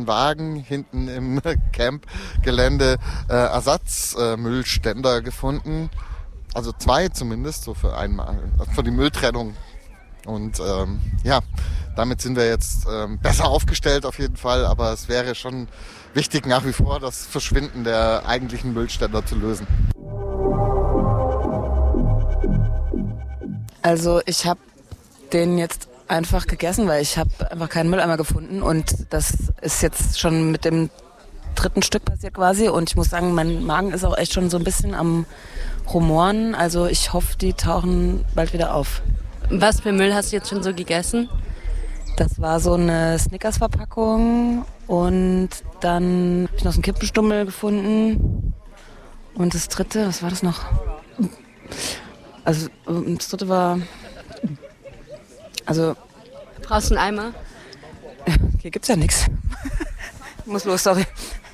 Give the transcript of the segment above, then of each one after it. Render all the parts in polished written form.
großen Wagen hinten im Campgelände Ersatzmüllständer gefunden. Also 2 zumindest, so für einmal, für die Mülltrennung. Und damit sind wir jetzt besser aufgestellt auf jeden Fall. Aber es wäre schon wichtig, nach wie vor das Verschwinden der eigentlichen Müllständer zu lösen. Also ich habe den jetzt einfach gegessen, weil ich habe einfach keinen Mülleimer gefunden. Und das ist jetzt schon mit dem 3. Stück passiert quasi. Und ich muss sagen, mein Magen ist auch echt schon so ein bisschen am Rumoren. Also ich hoffe, die tauchen bald wieder auf. Was für Müll hast du jetzt schon so gegessen? Das war so eine Snickers-Verpackung und dann habe ich noch so einen Kippenstummel gefunden. Und das 3., was war das noch? Also das 3. war... Also... Brauchst du einen Eimer? Hier gibt's ja nichts. Ich muss los, sorry.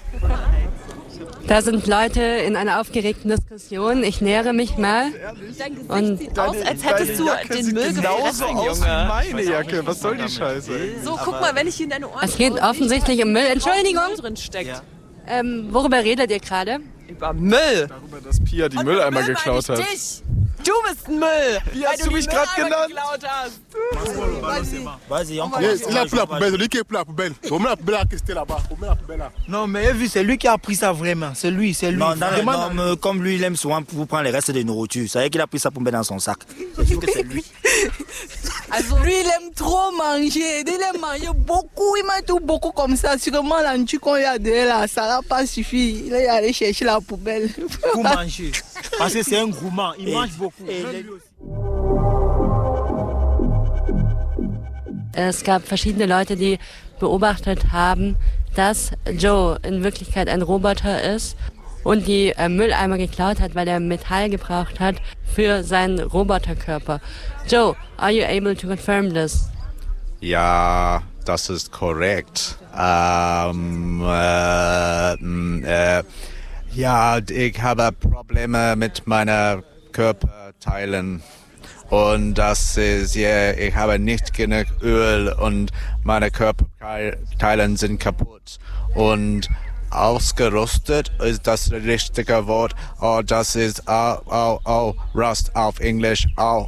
Da sind Leute in einer aufgeregten Diskussion. Ich nähere mich mal. Dein Gesicht sieht aus, als hättest du den Müll genauso gefressen. aus wie meine Jacke. Was soll die Scheiße? So, guck mal, wenn ich in deine Ohren... Es geht offensichtlich um Müll. Entschuldigung. drin steckt. Worüber redet ihr gerade? Über Müll. Darüber, dass Pia die Mülleimer geklaut hat. Du bist ein Müll. Wie hast du mich gerade genannt? Geklaut hast. Vas-y, on commence. Il a pris la poubelle, lui qui a pris la poubelle. On met la poubelle qui était là-bas. On met la poubelle là. Non, mais vu, c'est lui qui a pris ça vraiment. C'est lui. Non, mais comme lui, il aime souvent vous prendre les restes de nourriture. C'est vrai qu'il a pris ça pour mettre dans son sac. C'est sûr que c'est lui. Also lui, il aime trop manger. Il aime manger beaucoup. Il mange tout beaucoup comme ça. Sûrement, l'antu qu'on y a derrière là, ça n'a pas suffi. Il est allé chercher la poubelle. Pour manger. Parce que c'est un gourmand. Il mange beaucoup. Es gab verschiedene Leute, die beobachtet haben, dass Joe in Wirklichkeit ein Roboter ist und die Mülleimer geklaut hat, weil er Metall gebraucht hat für seinen Roboterkörper. Joe, are you able to confirm this? Ja, das ist korrekt. Ja, ich habe Probleme mit meiner Körperteilen. Und das ist, ich habe nicht genug Öl und meine Körperteile sind kaputt. Und ausgerostet ist das richtige Wort. Oh, das ist Rust auf Englisch. Au.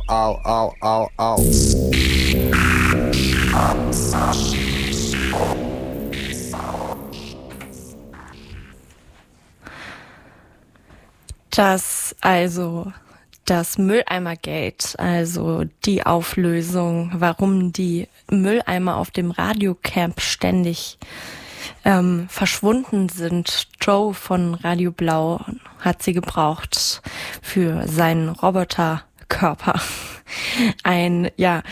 Das Mülleimergate, also die Auflösung, warum die Mülleimer auf dem Radiocamp ständig verschwunden sind. Joe von Radio Blau hat sie gebraucht für seinen Roboterkörper. Ein,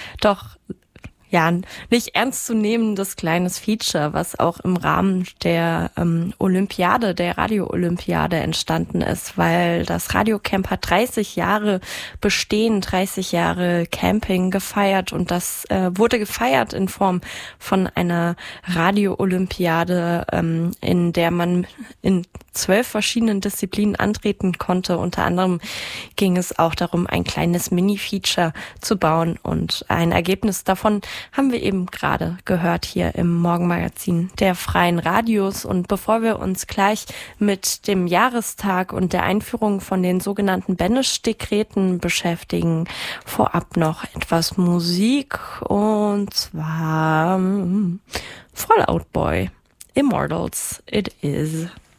nicht ernst zu nehmendes kleines Feature, was auch im Rahmen der Olympiade, der Radio-Olympiade entstanden ist, weil das Radiocamp hat 30 Jahre Bestehen, 30 Jahre Camping gefeiert und das wurde gefeiert in Form von einer Radio-Olympiade, in der man in 12 verschiedenen Disziplinen antreten konnte. Unter anderem ging es auch darum, ein kleines Mini-Feature zu bauen und ein Ergebnis davon haben wir eben gerade gehört hier im Morgenmagazin der Freien Radios. Und bevor wir uns gleich mit dem Jahrestag und der Einführung von den sogenannten Benesch-Dekreten beschäftigen, vorab noch etwas Musik und zwar Fall Out Boy, Immortals, It Is.